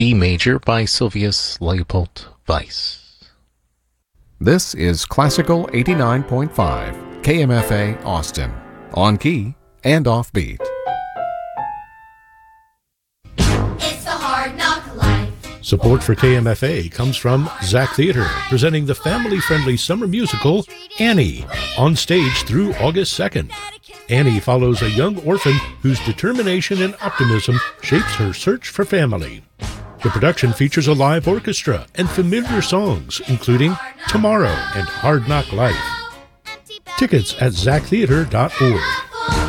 B major by Sylvius Leopold Weiss. This is Classical 89.5 KMFA Austin, on key and offbeat. It's the Hard Knock Life. Support for KMFA comes from Zach Theater, presenting the family-friendly summer musical Annie, on stage through August 2nd. Annie follows a young orphan whose determination and optimism shapes her search for family. The production features a live orchestra and familiar songs, including Tomorrow and Hard Knock Life. Tickets at zachtheater.org.